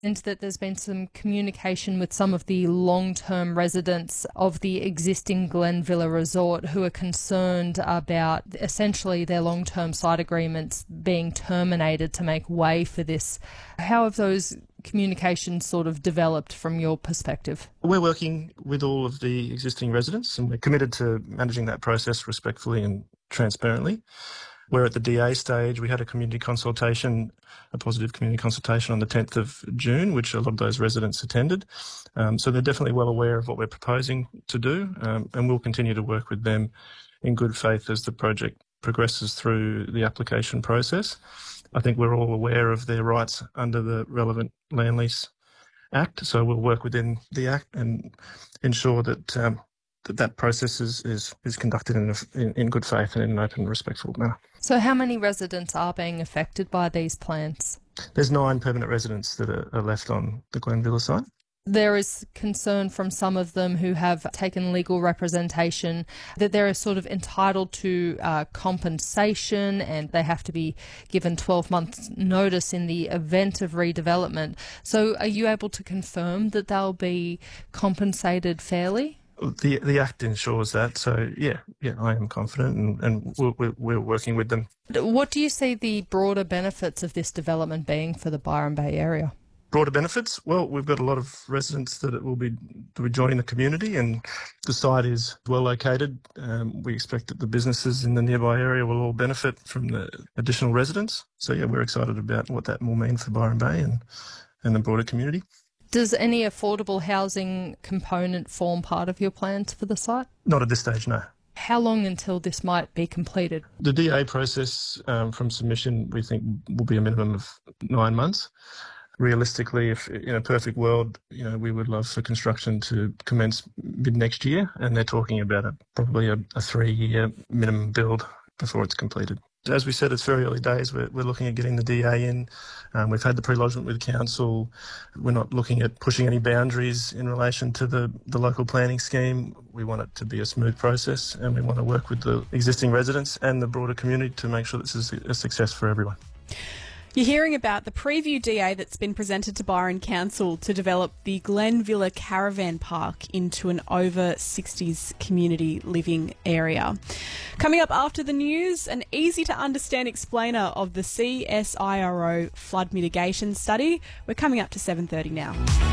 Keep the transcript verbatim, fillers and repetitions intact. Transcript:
And that there's been some communication with some of the long-term residents of the existing Glenvilla Resort who are concerned about essentially their long-term site agreements being terminated to make way for this. How have those communications sort of developed from your perspective? We're working with all of the existing residents and we're committed to managing that process respectfully and transparently. We're at the D A stage. We had a community consultation, a positive community consultation on the tenth of June, which a lot of those residents attended. Um, so they're definitely well aware of what we're proposing to do, um, and we'll continue to work with them in good faith as the project progresses through the application process. I think we're all aware of their rights under the relevant Land Lease Act, so we'll work within the Act and ensure that um, that, that process is, is, is conducted in, a, in, in good faith and in an open and respectful manner. So how many residents are being affected by these plans? There's nine permanent residents that are, are left on the Glenvilla site. There is concern from some of them who have taken legal representation that they're sort of entitled to uh, compensation and they have to be given twelve months notice in the event of redevelopment. So are you able to confirm that they'll be compensated fairly? The the Act ensures that, so yeah, yeah, I am confident, and, and we're, we're working with them. What do you see the broader benefits of this development being for the Byron Bay area? Broader benefits? Well, we've got a lot of residents that will be, will be joining the community, and the site is well located. Um, we expect that the businesses in the nearby area will all benefit from the additional residents. So yeah, we're excited about what that will mean for Byron Bay and, and the broader community. Does any affordable housing component form part of your plans for the site? Not at this stage, no. How long until this might be completed? The D A process um, from submission, we think, will be a minimum of nine months. Realistically, if in a perfect world, you know, we would love for construction to commence mid next year, and they're talking about a, probably a, a three-year minimum build before it's completed. As we said, it's very early days. We're, we're looking at getting the D A in. Um, we've had the pre-lodgement with council. We're not looking at pushing any boundaries in relation to the, the local planning scheme. We want it to be a smooth process, and we want to work with the existing residents and the broader community to make sure this is a success for everyone. You're hearing about the preview D A that's been presented to Byron Council to develop the Glenvilla Caravan Park into an over sixties community living area. Coming up after the news, an easy to understand explainer of the C S I R O flood mitigation study. We're coming up to seven thirty now.